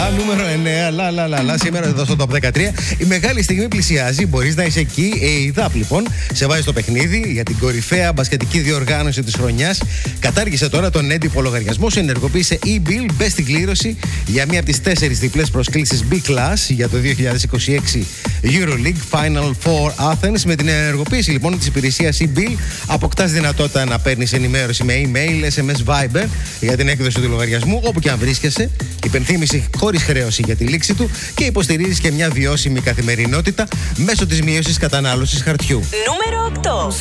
Νούμερο 9. Σήμερα εδώ στο Top 13. Η μεγάλη στιγμή πλησιάζει. Μπορείς να είσαι εκεί. Η ΔΑΠ λοιπόν σε βάζει στο παιχνίδι για την κορυφαία μπασκετική διοργάνωση της χρονιάς. Κατάργησε τώρα τον έντυπο λογαριασμό σου. Ενεργοποίησε e-bill. Μπες στην κλήρωση για μία από τις 4 διπλές προσκλήσεις B-Class για το 2026 EuroLeague Final Four Athens. Με την ενεργοποίηση λοιπόν της υπηρεσίας e-bill αποκτάς δυνατότητα να παίρνεις ενημέρωση με email, SMS, Viber για την έκδοση του λογαριασμού όπου και αν βρίσκεσαι. Υπενθύμηση χωρίς χρέωση για τη λήξη του και υποστηρίζεις και μια βιώσιμη καθημερινότητα μέσω της μείωσης κατανάλωσης χαρτιού. Νούμερο 8.